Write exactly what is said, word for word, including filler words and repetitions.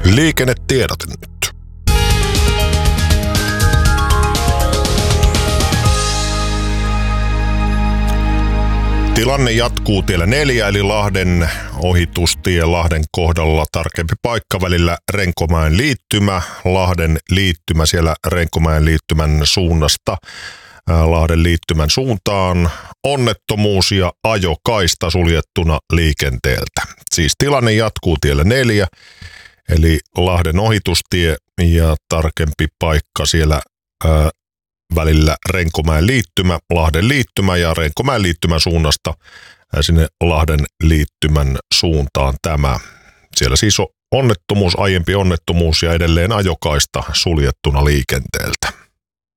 Liikennetiedot nyt. Tilanne jatkuu tiellä neljä, eli Lahden ohitustie Lahden kohdalla, tarkempi paikka välillä Renkomäen liittymä, Lahden liittymä siellä Renkomäen liittymän suunnasta Lahden liittymän suuntaan, onnettomuus ja ajokaista suljettuna liikenteeltä. Siis tilanne jatkuu tiellä neljä, eli Lahden ohitustie ja tarkempi paikka siellä ää, välillä Renkomäen liittymä, Lahden liittymä ja Renkomäen liittymän suunnasta sinne Lahden liittymän suuntaan tämä. Siellä siis on onnettomuus, aiempi onnettomuus ja edelleen ajokaista suljettuna liikenteeltä.